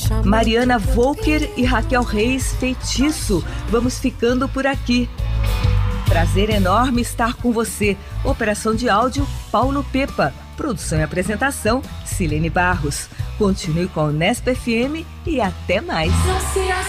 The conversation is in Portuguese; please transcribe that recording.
Mariana Volker e Raquel Reis, Feitiço. Vamos ficando por aqui. Prazer enorme estar com você. Operação de áudio, Paulo Pepa. Produção e apresentação, Silene Barros. Continue com a Unesp FM e até mais.